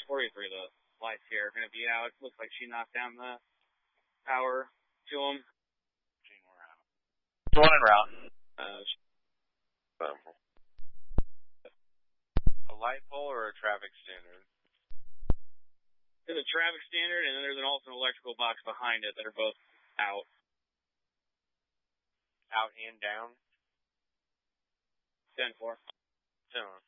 43, the lights here are going to be out. Looks like she knocked down the power to them. Gene, we're out. One en route. A light pole or a traffic standard? There's a traffic standard, and then there's also an electrical box behind it that are both out. Out and down? 10-4. 10.